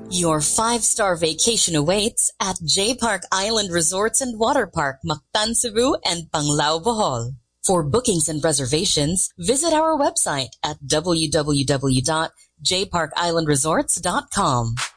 Your 5-star vacation awaits at J Park Island Resorts and Water Park, Mactan, Cebu, and Panglao, Bohol. For bookings and reservations, visit our website at www.jparkislandresorts.com.